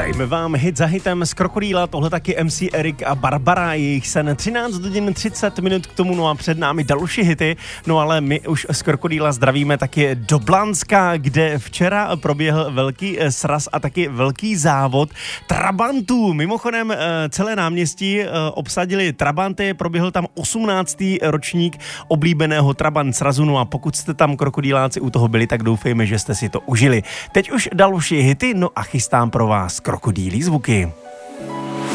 Hrajeme vám hit za hitem z Krokodýla, tohle taky MC Erik a Barbara, jejich sen 13 hodin 30 minut k tomu, no a před námi další hity, no ale my už z Krokodýla zdravíme taky do Blanska, kde včera proběhl velký sraz a taky velký závod trabantů. Mimochodem celé náměstí obsadili trabanty, proběhl tam 18. ročník oblíbeného trabant srazu, no a pokud jste tam krokodýláci u toho byli, tak doufejme, že jste si to užili. Teď už další hity, no a chystám pro vás krokodýlí zvuky.